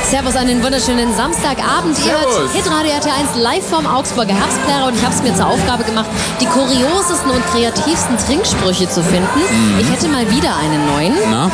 Servus, einen wunderschönen Samstagabend. Ihr hört Hitradio RT1 live vom Augsburger Herbstplärrer und ich habe es mir zur Aufgabe gemacht, die kuriosesten und kreativsten Trinksprüche zu finden. Ich hätte mal wieder einen neuen. Na?